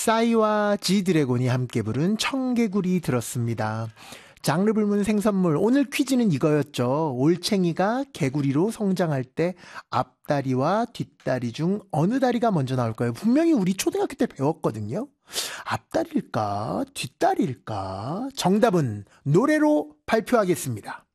싸이와 지드래곤이 함께 부른 청개구리 들었습니다. 장르 불문 생선물. 오늘 퀴즈는 이거였죠. 올챙이가 개구리로 성장할 때 앞다리와 뒷다리 중 어느 다리가 먼저 나올까요? 분명히 우리 초등학교 때 배웠거든요. 앞다리일까? 뒷다리일까? 정답은 노래로 발표하겠습니다.